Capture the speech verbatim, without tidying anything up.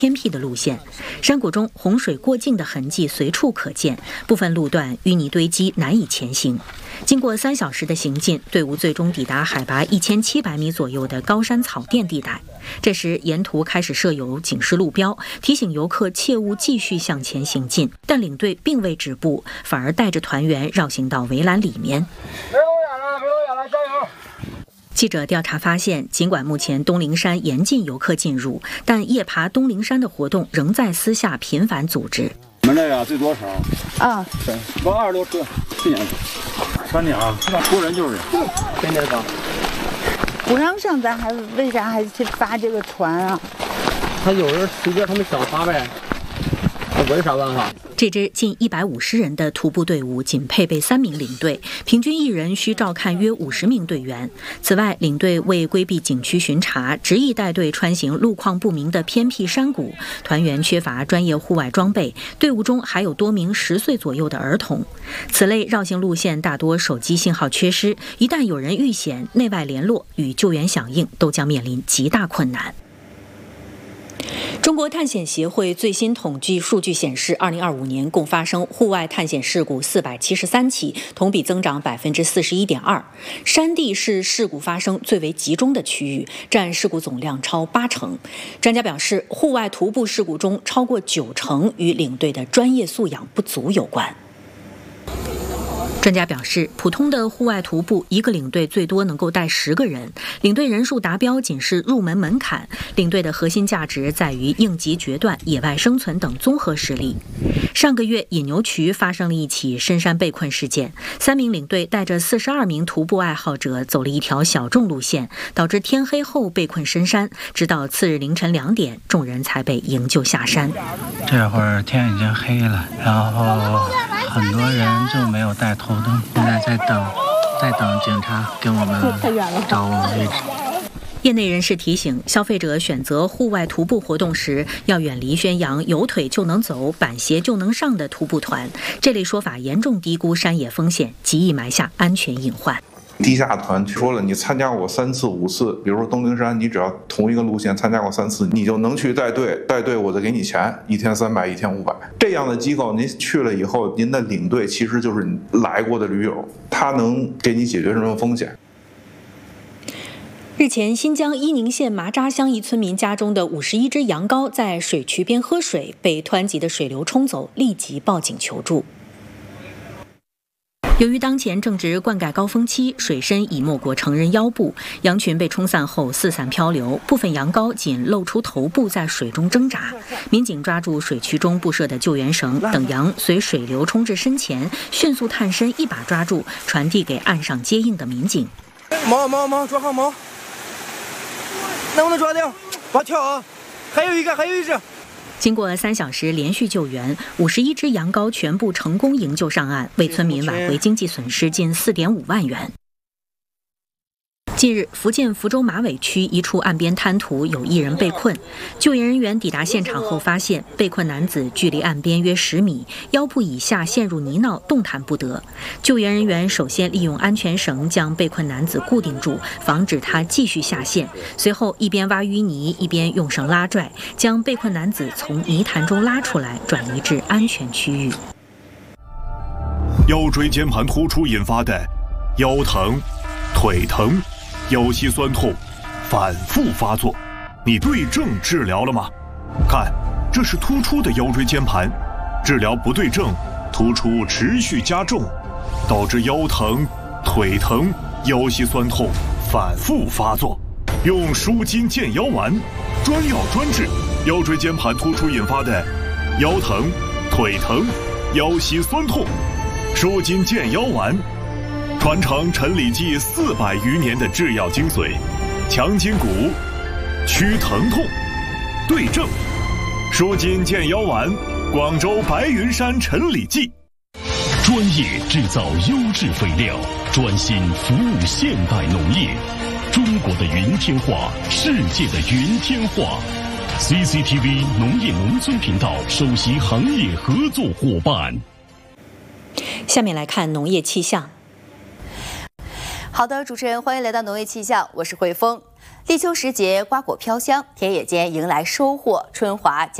偏僻的路线，山谷中洪水过境的痕迹随处可见，部分路段淤泥堆积，难以前行。经过三小时的行进，队伍最终抵达海拔一千七百米左右的高山草甸地带。这时，沿途开始设有警示路标，提醒游客切勿继续向前行进。但领队并未止步，反而带着团员绕行到围栏里面。 没有远了，没有远了，加油！ 记者调查发现，尽管目前东陵山严禁游客进入，但夜爬东陵山的活动仍在私下频繁组织。 我们这个最多少？ 啊， 包二十多车，去年三年啊，多人就是天天上。 不让上，咱还为啥还去发这个船啊？ 他有人随便他们想发呗，我有啥办法？ 这支近一百五十人的徒步队伍仅配备三名领队，平均一人需照看约五十名队员。此外，领队为规避景区巡查，执意带队穿行路况不明的偏僻山谷，团员缺乏专业户外装备，队伍中还有多名十岁左右的儿童。此类绕行路线大多手机信号缺失，一旦有人遇险，内外联络与救援响应都将面临极大困难。中国探险协会最新统计数据显示，二零二五年共发生户外探险事故四百七十三起，同比增长百分之四十一点二。山地是事故发生最为集中的区域，占事故总量超八成。专家表示，户外徒步事故中超过九成与领队的专业素养不足有关。专家表示，普通的户外徒步，一个领队最多能够带十个人，领队人数达标仅是入门门槛。领队的核心价值在于应急决断、野外生存等综合实力。上个月，野牛渠发生了一起深山被困事件，三名领队带着四十二名徒步爱好者走了一条小众路线，导致天黑后被困深山，直到次日凌晨两点，众人才被营救下山。 这会儿天已经黑了，然后很多人就没有带头灯，现在在等，在等警察给我们找我们位置。 业内人士提醒，消费者选择户外徒步活动时，要远离宣扬有腿就能走、板鞋就能上的徒步团。这类说法严重低估山野风险，极易埋下安全隐患。 地下团说了，你参加过三次五次，比如说东陵山，你只要同一个路线参加过三次，你就能去带队，带队我再给你钱，一天三百，一天五百。这样的机构您去了以后，您的领队其实就是来过的驴友，他能给你解决什么风险？ 日前，新疆伊宁县麻扎乡一村民家中的五十一只羊羔在水渠边喝水，被湍急的水流冲走，立即报警求助。由于当前正值灌溉高峰期，水深已没过成人腰部，羊群被冲散后四散漂流，部分羊羔仅露出头部在水中挣扎。民警抓住水渠中布设的救援绳，等羊随水流冲至身前，迅速探身一把抓住，传递给岸上接应的民警。 毛毛毛，抓好毛，能不能抓掉？别跳啊！还有一个，还有一只。 经过三小时连续救援，五十一只羊羔全部成功营救上岸，为村民挽回经济损失近四点五万元。近日，福建福州马尾区一处岸边滩涂有一人被困，救援人员抵达现场后发现，被困男子距离岸边约十米，腰部以下陷入泥淖，动弹不得。救援人员首先利用安全绳将被困男子固定住，防止他继续下陷，随后一边挖淤泥，一边用绳拉拽，将被困男子从泥潭中拉出来，转移至安全区域。 腰椎间盘突出引发的腰疼、腿疼、腰膝酸痛反复发作，你对症治疗了吗？看，这是突出的腰椎间盘，治疗不对症，突出持续加重，导致腰疼、腿疼、腰膝酸痛反复发作。用舒筋健腰丸，专药专治腰椎间盘突出引发的腰疼、腿疼、腰膝酸痛。舒筋健腰丸传承陈李济四百余年的制药精髓，强筋骨，祛疼痛，对症。舒筋健腰丸，广州白云山陈李济。 专业制造优质肥料，专心服务现代农业。中国的云天化，世界的云天化。C C T V 农业农村频道首席行业合作伙伴。 下面来看农业气象。 好的，主持人，欢迎来到农业气象，我是慧峰。 立秋时节，瓜果飘香，田野间迎来收获，春华。